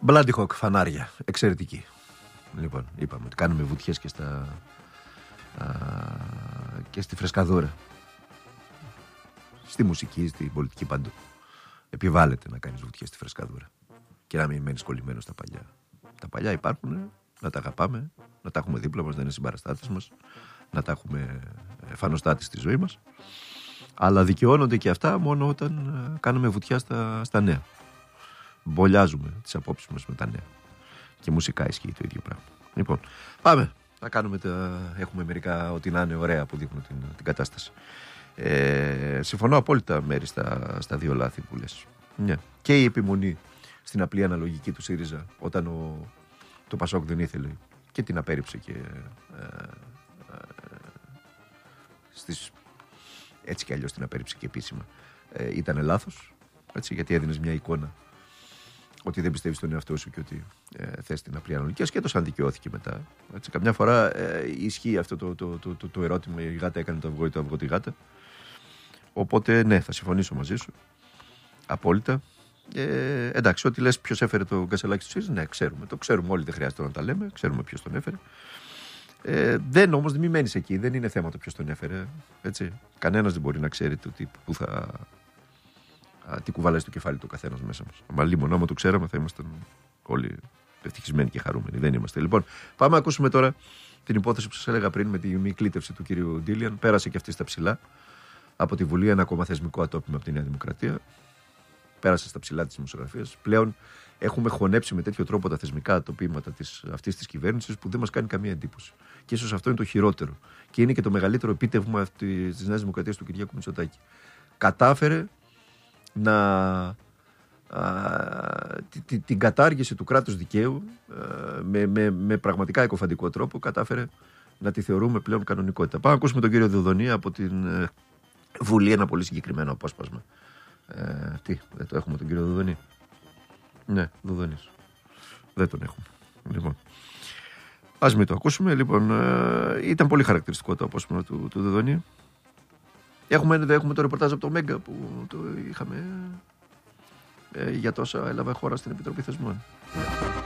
Bloody Hawk, φανάρια, εξαιρετική. Λοιπόν, είπαμε ότι κάνουμε βουτιές και στη φρεσκαδούρα. Στη μουσική, στην πολιτική, παντού. Επιβάλλεται να κάνεις βουτιές στη φρεσκαδούρα. Και να μην μένεις κολλημένος στα παλιά. Τα παλιά υπάρχουν, να τα αγαπάμε, να τα έχουμε δίπλα μας, να είναι συμπαραστάτες μας, να τα έχουμε φανοστάτες στη ζωή μας. Αλλά δικαιώνονται και αυτά μόνο όταν κάνουμε βουτιά στα νέα. Μπολιάζουμε τις απόψεις μας με τα νέα. Και μουσικά ισχύει το ίδιο πράγμα. Λοιπόν, πάμε. Θα κάνουμε έχουμε μερικά ό,τι να είναι ωραία που δείχνουν την κατάσταση. Συμφωνώ απόλυτα μέρη στα δύο λάθη που λες. Ναι. Και η επιμονή στην απλή αναλογική του ΣΥΡΙΖΑ όταν το Πασόκ δεν ήθελε και την απέρριψε και έτσι κι αλλιώς την απέρριψε και επίσημα. Ήταν λάθος, έτσι, γιατί έδινες μια εικόνα ότι δεν πιστεύεις στον εαυτό σου και ότι θες την απλή αναλογική, ασχέτως αν δικαιώθηκε μετά. Έτσι, καμιά φορά ισχύει αυτό το ερώτημα, η γάτα έκανε το αυγό ή το αυγό τη γάτα. Οπότε ναι, θα συμφωνήσω μαζί σου απόλυτα. Εντάξει, ό,τι λες ποιος έφερε το γκασελάκι του ΣΥΡΙΖΑ, ναι, ξέρουμε. Το ξέρουμε όλοι, δεν χρειάζεται να τα λέμε. Ξέρουμε ποιος τον έφερε. Δεν όμως, μην μένεις εκεί. Δεν είναι θέμα το ποιος τον έφερε. Έτσι. Κανένας δεν μπορεί να ξέρει τι κουβαλάει στο κεφάλι του καθένας μέσα μας. Αλλά λίγο, άμα το ξέραμε, θα ήμασταν όλοι ευτυχισμένοι και χαρούμενοι. Δεν είμαστε. Λοιπόν, πάμε να ακούσουμε τώρα την υπόθεση που σας έλεγα πριν με τη μη κλήτευση του κυρίου Ντίλιαν. Πέρασε και αυτή στα ψηλά από τη Βουλή, ένα ακόμα θεσμικό ατόπιμα από τη Νέα Δημοκρατία. Πέρασε στα ψηλά της δημοσιογραφίας. Πλέον έχουμε χωνέψει με τέτοιο τρόπο τα θεσμικά ατοπήματα αυτής της κυβέρνησης που δεν μας κάνει καμία εντύπωση. Και ίσως αυτό είναι το χειρότερο. Και είναι και το μεγαλύτερο επίτευγμα της Νέας Δημοκρατίας του Κυριάκου Μητσοτάκη. Κατάφερε την κατάργηση του κράτους δικαίου με πραγματικά εκοφαντικό τρόπο, κατάφερε να τη θεωρούμε πλέον κανονικότητα. Πάμε να ακούσουμε τον κύριο Δοδονή από την Βουλή, ένα πολύ συγκεκριμένο απόσπασμα. Δεν το έχουμε τον κύριο Δοδονή? Ναι, Δοδονής. Δεν τον έχουμε. Λοιπόν, ας μην το ακούσουμε. Λοιπόν, ήταν πολύ χαρακτηριστικό το απόσπασμα του Δοδονή. Έχουμε το ρεπορτάζ από το Μέγκα που το είχαμε για τόσα έλαβε χώρα στην Επιτροπή Θεσμών.